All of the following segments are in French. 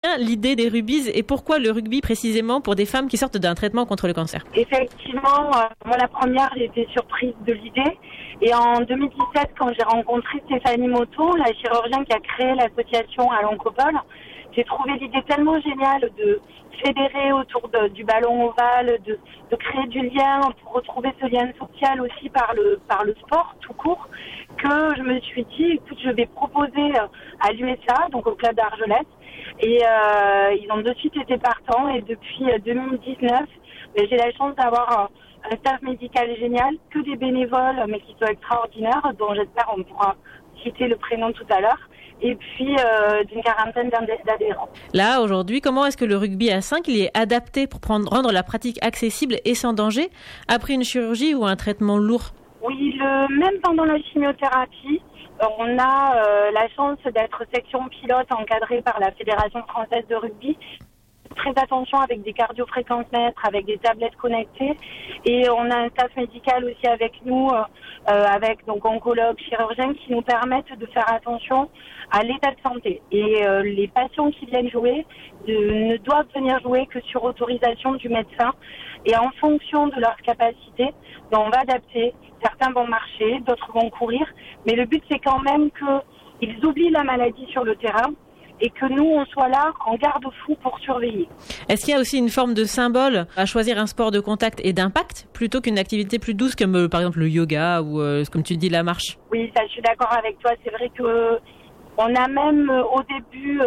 vient l'idée des rugby's et pourquoi le rugby précisément pour des femmes qui sortent d'un traitement contre le cancer? Effectivement, moi la première, j'ai été surprise de l'idée. Et en 2017, quand j'ai rencontré Stéphanie Motto, la chirurgienne qui a créé l'association à l'Oncopole, j'ai trouvé l'idée tellement géniale de fédérer autour du ballon ovale, de créer du lien pour retrouver ce lien social aussi par le sport tout court, que je me suis dit, écoute, je vais proposer à l'USA, donc au club d'Argelès, et ils ont de suite été partants. Et depuis 2019, j'ai la chance d'avoir un staff médical génial, que des bénévoles, mais qui sont extraordinaires, dont j'espère on pourra citer le prénom tout à l'heure, et puis d'une quarantaine d'adhérents. Là, aujourd'hui, comment est-ce que le rugby à 5 il est adapté pour rendre la pratique accessible et sans danger après une chirurgie ou un traitement lourd? Oui, même pendant la chimiothérapie, on a la chance d'être section pilote encadrée par la Fédération française de rugby. Très attention avec des cardiofréquencemètres, avec des tablettes connectées, et on a un staff médical aussi avec nous, avec donc oncologues, chirurgiens qui nous permettent de faire attention à l'état de santé. Et les patients qui viennent jouer ne doivent venir jouer que sur autorisation du médecin, et en fonction de leurs capacités, on va adapter. Certains vont marcher, d'autres vont courir, mais le but c'est quand même qu'ils oublient la maladie sur le terrain et que nous, on soit là en garde-fou pour surveiller. Est-ce qu'il y a aussi une forme de symbole à choisir un sport de contact et d'impact plutôt qu'une activité plus douce comme par exemple le yoga ou comme tu dis la marche? Oui, ça je suis d'accord avec toi. C'est vrai que on a même au début,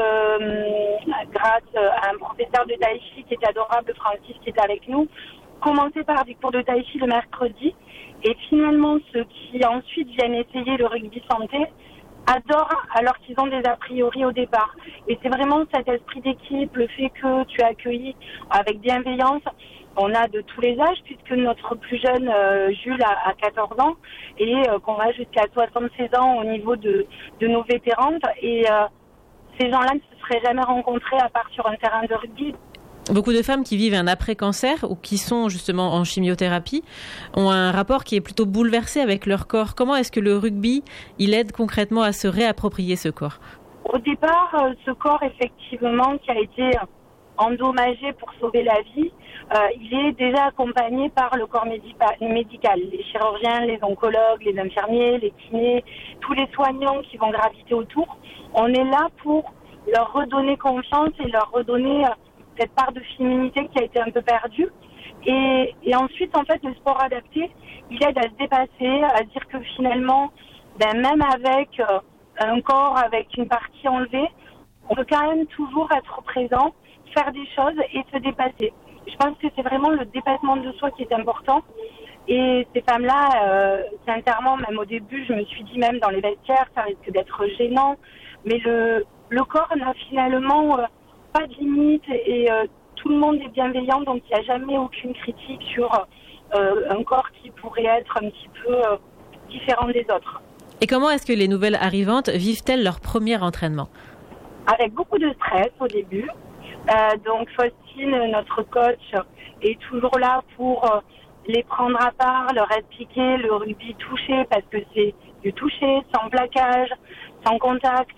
grâce à un professeur de tai chi qui était adorable, Francis, qui était avec nous, commencé par des cours de tai chi le mercredi, et finalement ceux qui ensuite viennent essayer le rugby santé adorent alors qu'ils ont des a priori au départ. Et c'est vraiment cet esprit d'équipe, le fait que tu as accueilli avec bienveillance. On a de tous les âges, puisque notre plus jeune, Jules, a 14 ans, et qu'on va jusqu'à 76 ans au niveau de nos vétérantes. Et ces gens-là ne se seraient jamais rencontrés à part sur un terrain de rugby. Beaucoup de femmes qui vivent un après-cancer ou qui sont justement en chimiothérapie ont un rapport qui est plutôt bouleversé avec leur corps. Comment est-ce que le rugby, il aide concrètement à se réapproprier ce corps? Au départ, ce corps, effectivement, qui a été endommagé pour sauver la vie, il est déjà accompagné par le corps médical. Les chirurgiens, les oncologues, les infirmiers, les kinés, tous les soignants qui vont graviter autour. On est là pour leur redonner confiance et leur redonner cette part de féminité qui a été un peu perdue. Et ensuite, en fait, le sport adapté, il aide à se dépasser, à dire que finalement, même avec un corps, avec une partie enlevée, on peut quand même toujours être présent, faire des choses et se dépasser. Je pense que c'est vraiment le dépassement de soi qui est important. Et ces femmes-là, sincèrement, même au début, je me suis dit, même dans les vestiaires, ça risque d'être gênant. Mais le corps n'a finalement pas de limite, et tout le monde est bienveillant, donc il n'y a jamais aucune critique sur un corps qui pourrait être un petit peu différent des autres. Et comment est-ce que les nouvelles arrivantes vivent-elles leur premier entraînement? Avec beaucoup de stress au début. Donc Faustine, notre coach, est toujours là pour les prendre à part, leur expliquer le rugby touché, parce que c'est du toucher, sans plaquage, sans contact.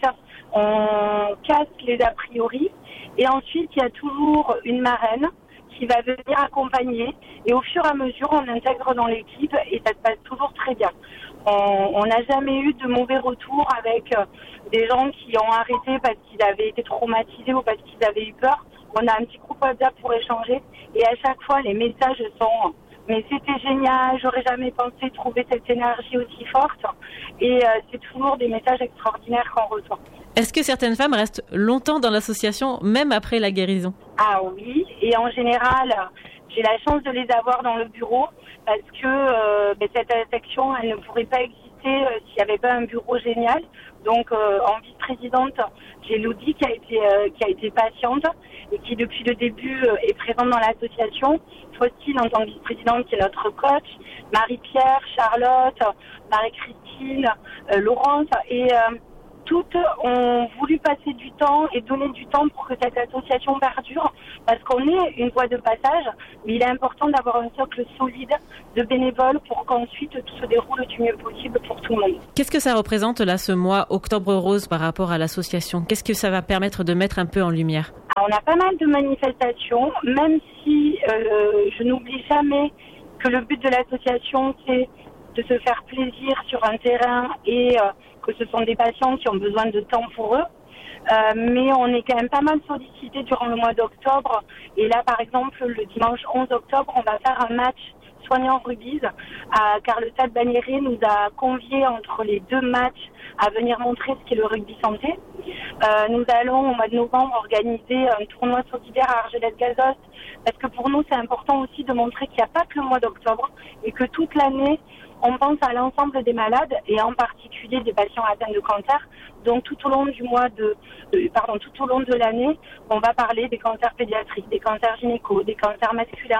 On casse les a priori. Et ensuite, il y a toujours une marraine qui va venir accompagner. Et au fur et à mesure, on intègre dans l'équipe et ça se passe toujours très bien. On n'a jamais eu de mauvais retours avec des gens qui ont arrêté parce qu'ils avaient été traumatisés ou parce qu'ils avaient eu peur. On a un petit groupe WhatsApp pour échanger. Et à chaque fois, les messages sont « Mais c'était génial, j'aurais jamais pensé trouver cette énergie aussi forte. » Et c'est toujours des messages extraordinaires qu'on reçoit. Est-ce que certaines femmes restent longtemps dans l'association, même après la guérison? Ah oui, et en général, j'ai la chance de les avoir dans le bureau parce que cette section, elle ne pourrait pas exister s'il n'y avait pas un bureau génial. Donc, en vice-présidente, j'ai Lodi qui a été patiente et qui, depuis le début, est présente dans l'association. Faustine, en tant que vice-présidente, qui est notre coach. Marie-Pierre, Charlotte, Marie-Christine, Laurence. Et toutes ont voulu passer du temps et donner du temps pour que cette association perdure, parce qu'on est une voie de passage, mais il est important d'avoir un socle solide de bénévoles pour qu'ensuite tout se déroule du mieux possible pour tout le monde. Qu'est-ce que ça représente là, ce mois Octobre Rose par rapport à l'association? Qu'est-ce que ça va permettre de mettre un peu en lumière? Alors, on a pas mal de manifestations, même si je n'oublie jamais que le but de l'association, c'est de se faire plaisir sur un terrain et que ce sont des patients qui ont besoin de temps pour eux. Mais on est quand même pas mal sollicité durant le mois d'octobre. Et là, par exemple, le dimanche 11 octobre, on va faire un match soignant rugby, car le Stade Bagnéret nous a conviés entre les 2 matchs à venir montrer ce qu'est le rugby santé. Nous allons au mois de novembre organiser un tournoi solidaire à Argelès-Gazost, parce que pour nous c'est important aussi de montrer qu'il n'y a pas que le mois d'octobre et que toute l'année on pense à l'ensemble des malades et en particulier des patients atteints de cancer. Donc tout au long tout au long de l'année, on va parler des cancers pédiatriques, des cancers gynéco, des cancers masculins,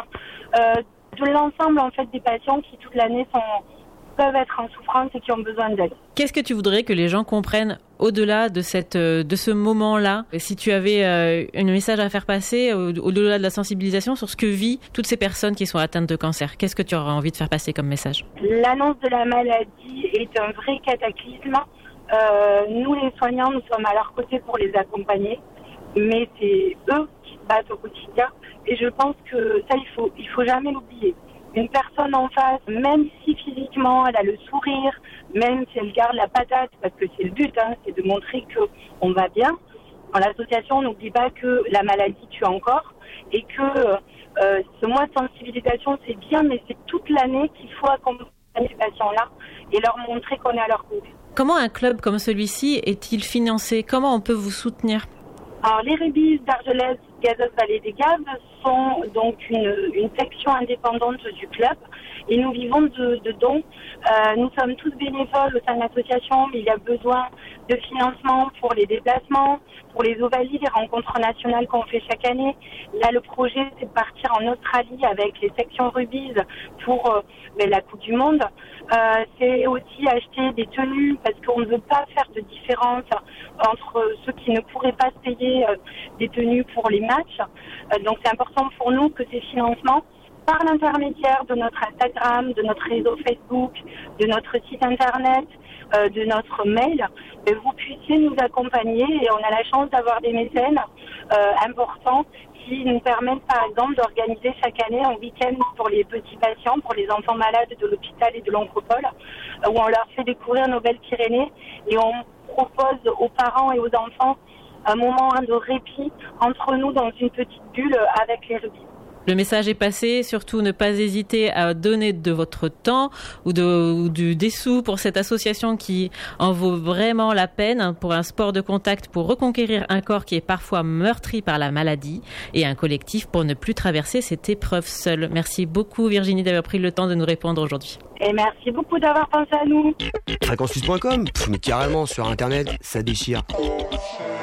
de l'ensemble en fait des patients qui toute l'année peuvent être en souffrance et qui ont besoin d'aide. Qu'est-ce que tu voudrais que les gens comprennent au-delà de ce moment-là? Si tu avais un message à faire passer au-delà de la sensibilisation sur ce que vivent toutes ces personnes qui sont atteintes de cancer, qu'est-ce que tu aurais envie de faire passer comme message? L'annonce de la maladie est un vrai cataclysme. Nous les soignants, nous sommes à leur côté pour les accompagner, mais c'est eux qui se battent au quotidien et je pense que ça il faut jamais l'oublier. Une personne en face, même si physiquement elle a le sourire, même si elle garde la patate, parce que c'est le but, c'est de montrer qu'on va bien. Dans l'association, on n'oublie pas que la maladie tue encore et que ce mois de sensibilisation, c'est bien, mais c'est toute l'année qu'il faut accompagner ces patients-là et leur montrer qu'on est à leur côté. Comment un club comme celui-ci est-il financé? Comment on peut vous soutenir? Alors, les rugby d'Argelès Gazost Vallée des Gaves sont donc une section indépendante du club et nous vivons de dons. Nous sommes tous bénévoles au sein de l'association, mais il y a besoin de financement pour les déplacements, pour les ovalies, les rencontres nationales qu'on fait chaque année. Là, le projet, c'est de partir en Australie avec les sections rugby pour la Coupe du Monde. C'est aussi acheter des tenues parce qu'on ne veut pas faire de différence entre ceux qui ne pourraient pas se payer des tenues pour les matchs. Donc c'est important pour nous que ces financements, par l'intermédiaire de notre Instagram, de notre réseau Facebook, de notre site internet, de notre mail, vous puissiez nous accompagner et on a la chance d'avoir des mécènes importants qui nous permettent par exemple d'organiser chaque année un week-end pour les petits patients, pour les enfants malades de l'hôpital et de l'Oncopole, où on leur fait découvrir nos belles Pyrénées et on propose aux parents et aux enfants un moment de répit entre nous dans une petite bulle avec les rugby. Le message est passé, surtout ne pas hésiter à donner de votre temps ou des sous pour cette association qui en vaut vraiment la peine, pour un sport de contact, pour reconquérir un corps qui est parfois meurtri par la maladie et un collectif pour ne plus traverser cette épreuve seule. Merci beaucoup Virginie d'avoir pris le temps de nous répondre aujourd'hui. Et merci beaucoup d'avoir pensé à nous. Fréquencesuisse.com, mais carrément sur internet, ça déchire.